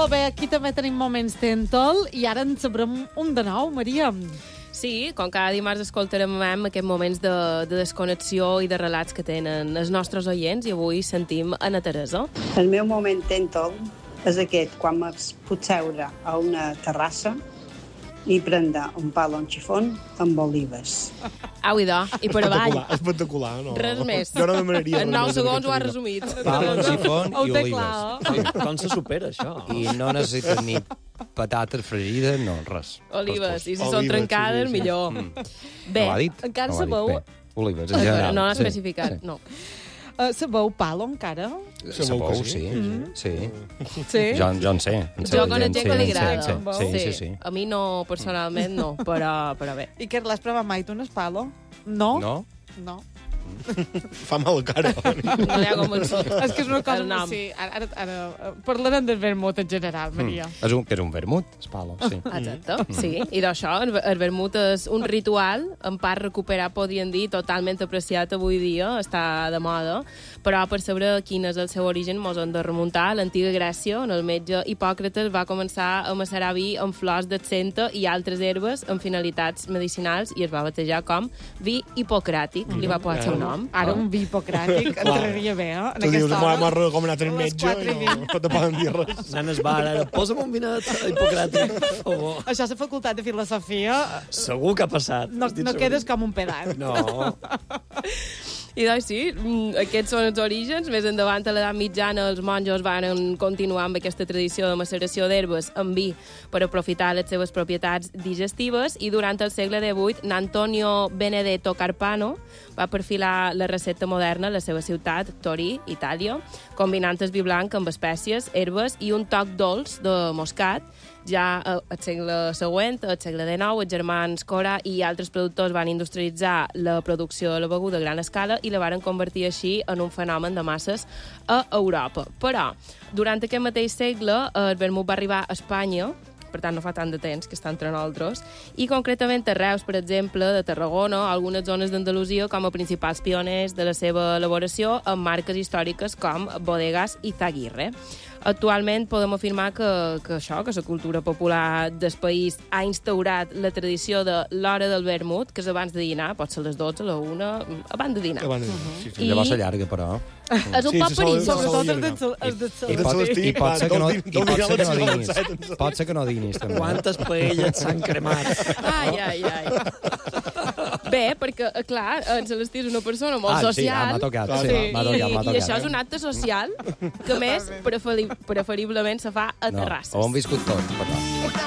Molt bé, aquí també tenim moments Tentol i ara en sabrem un de nou, Maria. Sí, com cada dimarts escoltarem aquests moments de desconnexió i de relats que tenen els nostres oients i avui sentim Anna Teresa. El meu moment Tentol és aquest, quan me puc seure a una terrassa i prendre un pal o un xifon amb olives. Au, idò, i per avall. Espectacular, no? Res més. Jo no demanaria En 9 segons ho has resumit. Pal, xifon Ho i té olives. clar. Sí, com se supera, això? I no necessites ni patates fregides, no, res. Olives, i si són Olives, trencades, sí. millor. Bé, No l'ha dit? encara No l'ha dit. sabeu... Bé, olives, en general. No l'ha Sí, especificat, sí. no. Sabeu palo encara? Sabou, que sí. sí. Sí? Jo en sé. Jo conec gent que li agrada. Sí. A mi no, personalment, no, però bé. I què, l'has provat mai, tu, un espalo? No? No? No. Fa mal cara. No li ha convençut. És que és una cosa... El nom. Sí, ara parlarem del vermut en general, Maria. És un vermut, espalo, sí. Exacte, sí. I d'això, el vermut és un ritual, en part recuperat, podríem dir, totalment apreciat avui dia, està de moda, però per saber quin és el seu origen mos hem de remuntar a l'antiga Grècia, on el metge Hipòcrates va començar a macerar vi amb flors d'absenta i altres herbes amb finalitats medicinals i es va batejar com vi hipocràtic. Li va posar el seu nom. Ara un vi hipocràtic entraria bé, eh? En Tu dius, aquesta hora. m'ha recomanat el a les metge 4:20. i no te poden dir res. Nanes bar, ara, posa'm un vinet hipocràtic, per favor. Això és la facultat de filosofia. Segur que ha passat. No Estic segur. quedes com un pedant. No. I doncs sí, aquests són els orígens. Més endavant, a l'edat mitjana, els monjos van continuar amb aquesta tradició de maceració d'herbes amb vi per aprofitar les seves propietats digestives i durant el segle XVIII, Antonio Benedetto Carpano va perfilar la recepta moderna a la seva ciutat, Torí, Itàlia, combinant el vi blanc amb espècies, herbes i un toc dolç de moscat. Ja al segle següent, al segle XIX, els germans Cora i altres productors van industrialitzar la producció de la beguda a gran escala i la varen convertir així en un fenomen de masses a Europa. Però, durant aquest mateix segle, el vermut va arribar a Espanya, per tant no fa tant de temps que està entre nosaltres, i concretament a Reus, per exemple, de Tarragona, algunes zones d'Andalusia com a principals pioners de la seva elaboració amb marques històriques com Bodegas i Zaguirre. Actualment podem afirmar que la cultura popular del país ha instaurat la tradició de l'hora del vermut, que és abans de dinar, pot ser a les 12, a la 1, abans de dinar. Sí, llavors s'allarga, però. És un poc perillós. Sobretot el I pot ser que no dinis. Pot ser que no dinis, també. Quantes paelles s'han cremat. Ai. Bé, perquè, clar, en Celestí és una persona molt social. Sí, m'ha tocat. I això és un acte social que, més, preferiblement se fa a terrasses. Ho hem viscut tots, però.